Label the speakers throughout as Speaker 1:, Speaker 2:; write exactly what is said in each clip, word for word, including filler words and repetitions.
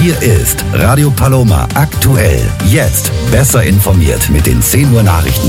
Speaker 1: Hier ist Radio Paloma aktuell. Jetzt besser informiert mit den zehn Uhr Nachrichten.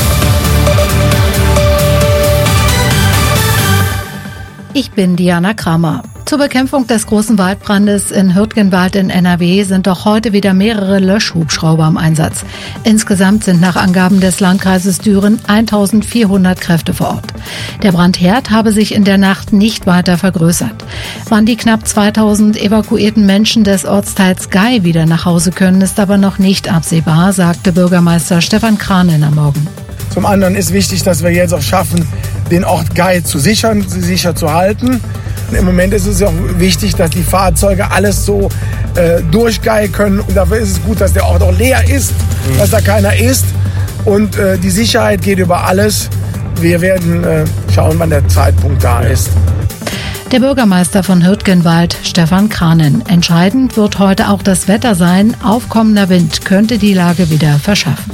Speaker 2: Ich bin Diana Kramer. Zur Bekämpfung des großen Waldbrandes in Hürtgenwald in N R W sind auch heute wieder mehrere Löschhubschrauber im Einsatz. Insgesamt sind nach Angaben des Landkreises Düren eintausendvierhundert Kräfte vor Ort. Der Brandherd habe sich in der Nacht nicht weiter vergrößert. Wann die knapp zweitausend evakuierten Menschen des Ortsteils Gei wieder nach Hause können, ist aber noch nicht absehbar, sagte Bürgermeister Stefan Kranen am Morgen.
Speaker 3: Zum anderen ist wichtig, dass wir jetzt auch schaffen, den Ort Gei zu sichern, sicher zu halten. Im Moment ist es auch wichtig, dass die Fahrzeuge alles so äh, durch Gei können. Und dafür ist es gut, dass der Ort auch leer ist, mhm. dass da keiner ist. Und äh, die Sicherheit geht über alles. Wir werden äh, schauen, wann der Zeitpunkt da ist.
Speaker 2: Der Bürgermeister von Hürtgenwald, Stefan Kranen. Entscheidend wird heute auch das Wetter sein. Aufkommender Wind könnte die Lage wieder verschärfen.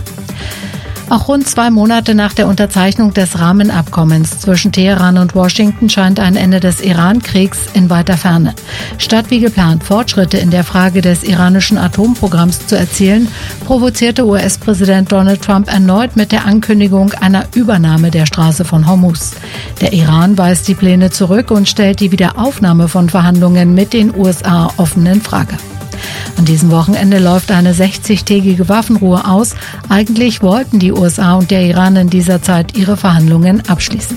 Speaker 2: Auch rund zwei Monate nach der Unterzeichnung des Rahmenabkommens zwischen Teheran und Washington scheint ein Ende des Iran-Kriegs in weiter Ferne. Statt wie geplant Fortschritte in der Frage des iranischen Atomprogramms zu erzielen, provozierte U S-Präsident Donald Trump erneut mit der Ankündigung einer Übernahme der Straße von Hormuz. Der Iran weist die Pläne zurück und stellt die Wiederaufnahme von Verhandlungen mit den U S A offen in Frage. An diesem Wochenende läuft eine sechzigtägige Waffenruhe aus. Eigentlich wollten die U S A und der Iran in dieser Zeit ihre Verhandlungen abschließen.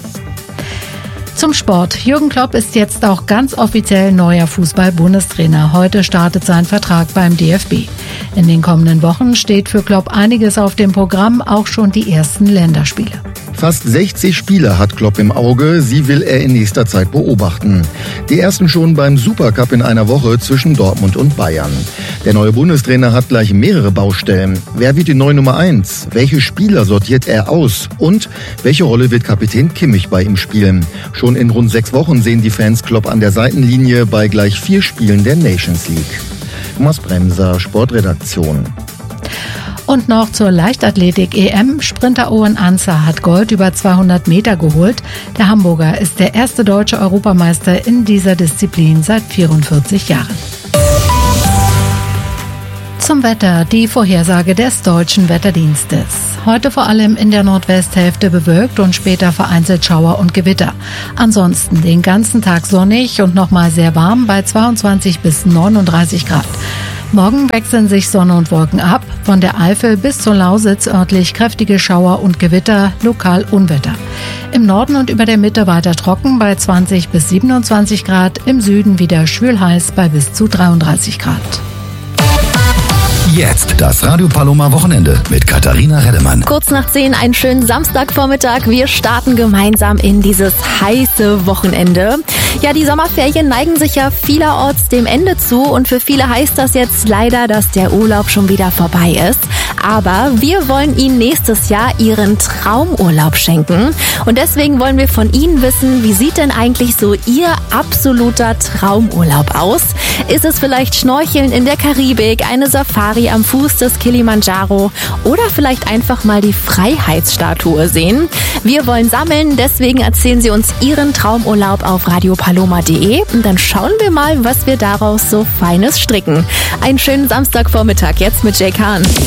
Speaker 2: Zum Sport. Jürgen Klopp ist jetzt auch ganz offiziell neuer Fußball-Bundestrainer. Heute startet sein Vertrag beim D F B. In den kommenden Wochen steht für Klopp einiges auf dem Programm, auch schon die ersten Länderspiele.
Speaker 4: Fast sechzig Spieler hat Klopp im Auge, sie will er in nächster Zeit beobachten. Die ersten schon beim Supercup in einer Woche zwischen Dortmund und Bayern. Der neue Bundestrainer hat gleich mehrere Baustellen. Wer wird die neue Nummer eins? Welche Spieler sortiert er aus? Und welche Rolle wird Kapitän Kimmich bei ihm spielen? Schon in rund sechs Wochen sehen die Fans Klopp an der Seitenlinie bei gleich vier Spielen der Nations League. Thomas Bremser, Sportredaktion.
Speaker 2: Und noch zur Leichtathletik-E M. Sprinter Owen Ancer hat Gold über zweihundert Meter geholt. Der Hamburger ist der erste deutsche Europameister in dieser Disziplin seit vierundvierzig Jahren. Zum Wetter, die Vorhersage des Deutschen Wetterdienstes. Heute vor allem in der Nordwesthälfte bewölkt und später vereinzelt Schauer und Gewitter. Ansonsten den ganzen Tag sonnig und nochmal sehr warm bei zweiundzwanzig bis neununddreißig Grad. Morgen wechseln sich Sonne und Wolken ab. Von der Eifel bis zur Lausitz örtlich kräftige Schauer und Gewitter, lokal Unwetter. Im Norden und über der Mitte weiter trocken bei zwanzig bis siebenundzwanzig Grad. Im Süden wieder schwülheiß bei bis zu dreiunddreißig Grad.
Speaker 1: Jetzt das Radio Paloma Wochenende mit Katharina Reddemann.
Speaker 5: Kurz nach zehn, einen schönen Samstagvormittag. Wir starten gemeinsam in dieses heiße Wochenende. Ja, die Sommerferien neigen sich ja vielerorts dem Ende zu und für viele heißt das jetzt leider, dass der Urlaub schon wieder vorbei ist. Aber wir wollen Ihnen nächstes Jahr Ihren Traumurlaub schenken und deswegen wollen wir von Ihnen wissen, wie sieht denn eigentlich so Ihr absoluter Traumurlaub aus? Ist es vielleicht Schnorcheln in der Karibik, eine Safari am Fuß des Kilimanjaro oder vielleicht einfach mal die Freiheitsstatue sehen? Wir wollen sammeln, deswegen erzählen Sie uns Ihren Traumurlaub auf radio paloma punkt de und dann schauen wir mal, was wir daraus so Feines stricken. Einen schönen Samstagvormittag jetzt mit Jay Kahn.